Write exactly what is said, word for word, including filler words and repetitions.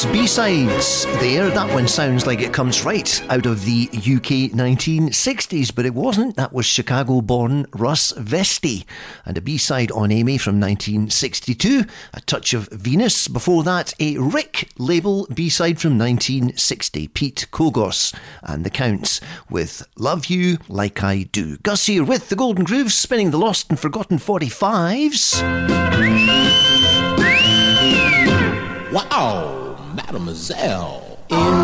B-sides there. That one sounds like it comes right out of the U K nineteen sixties, but it wasn't. That was Chicago-born Russ Vesti, and a B-side on Amy from nineteen sixty-two, A Touch of Venus. Before that, a Rick label B-side from nineteen sixty, Pete Kogos and the Counts with Love You Like I Do. Gus here with the Golden Grooves, spinning the lost and forgotten forty-fives. Wow, mademoiselle. In